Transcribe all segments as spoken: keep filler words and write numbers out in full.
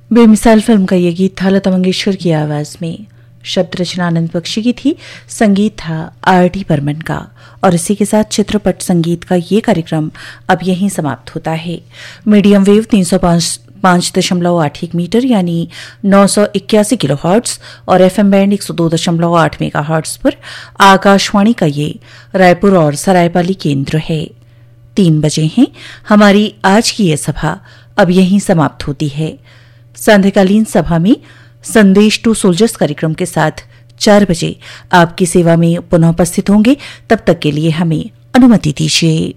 बेमिसाल फिल्म का ये गीत था लता मंगेशकर की आवाज में। शब्द रचना आनंद बख्शी की थी, संगीत था आर डी बर्मन का। और इसी के साथ चित्रपट संगीत का ये कार्यक्रम अब यहीं समाप्त होता है। मीडियम वेव तीन सौ पांच दशमलव आठ एक मीटर यानी नौ सौ इक्यासी किलो हर्ट्ज और एफएम बैंड एक सौ दो दशमलव आठ मेगा हर्ट्ज पर आकाशवाणी का ये रायपुर और सरायपाली केंद्र है। तीन बजे हैं। हमारी आज की ये सभा अब यहीं समाप्त होती है। संध्याकालीन सभा में संदेश टू सोल्जर्स कार्यक्रम के साथ चार बजे आपकी सेवा में पुनः उपस्थित होंगे। तब तक के लिए हमें अनुमति दीजिए।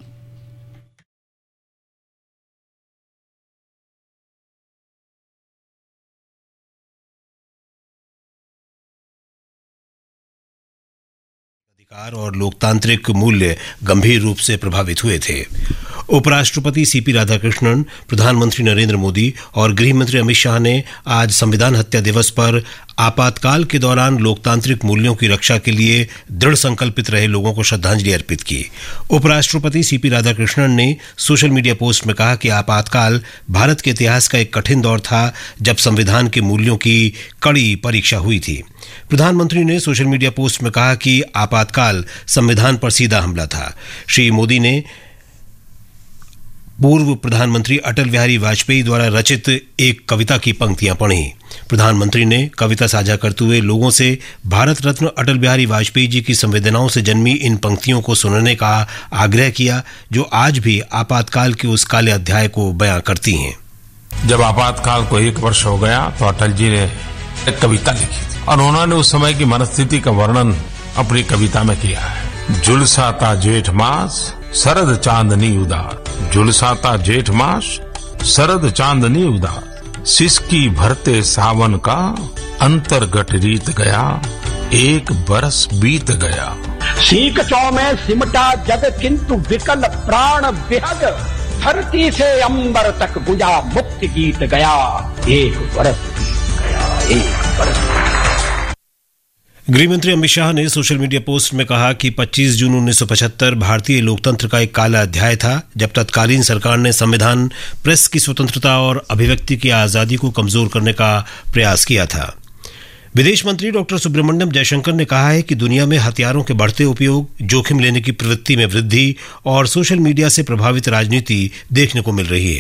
अधिकार और लोकतांत्रिक मूल्य गंभीर रूप से प्रभावित हुए थे। उपराष्ट्रपति सीपी राधाकृष्णन, प्रधानमंत्री नरेंद्र मोदी और गृह मंत्री अमित शाह ने आज संविधान हत्या दिवस पर आपातकाल के दौरान लोकतांत्रिक मूल्यों की रक्षा के लिए दृढ़ संकल्पित रहे लोगों को श्रद्धांजलि अर्पित की। उपराष्ट्रपति सीपी राधाकृष्णन ने सोशल मीडिया पोस्ट में कहा कि आपातकाल भारत के इतिहास का एक कठिन दौर था जब संविधान के मूल्यों की कड़ी परीक्षा हुई थी। प्रधानमंत्री ने सोशल मीडिया पोस्ट में कहा कि आपातकाल संविधान पर सीधा हमला था। श्री मोदी ने पूर्व प्रधानमंत्री अटल बिहारी वाजपेयी द्वारा रचित एक कविता की पंक्तियां पढ़ी। प्रधानमंत्री ने कविता साझा करते हुए लोगों से भारत रत्न अटल बिहारी वाजपेयी जी की संवेदनाओं से जन्मी इन पंक्तियों को सुनने का आग्रह किया, जो आज भी आपातकाल के उस काले अध्याय को बयां करती हैं। जब आपातकाल को एक वर्ष हो गया तो अटल जी ने एक कविता लिखी थी और उन्होंने उस समय की मनस्थिति का वर्णन अपनी कविता में किया है। झुलसाता जेठ मास शरद चांदनी उदार, झुलसाता जेठ मास शरद चांदनी उदार, सिसकी भरते सावन का अंतर्गत रीत गया, एक बरस बीत गया। सीख चौ में सिमटा जग किंतु विकल प्राण विहग, धरती से अंबर तक गुजा मुक्ति गीत गया, एक बरस बीत गया, एक बरस। गृहमंत्री अमित शाह ने सोशल मीडिया पोस्ट में कहा कि पच्चीस जून उन्नीस सौ पचहत्तर भारतीय लोकतंत्र का एक काला अध्याय था, जब तत्कालीन सरकार ने संविधान, प्रेस की स्वतंत्रता और अभिव्यक्ति की आजादी को कमजोर करने का प्रयास किया था। विदेश मंत्री डॉक्टर सुब्रमण्यम जयशंकर ने कहा है कि दुनिया में हथियारों के बढ़ते उपयोग, जोखिम लेने की प्रवृत्ति में वृद्धि और सोशल मीडिया से प्रभावित राजनीति देखने को मिल रही है।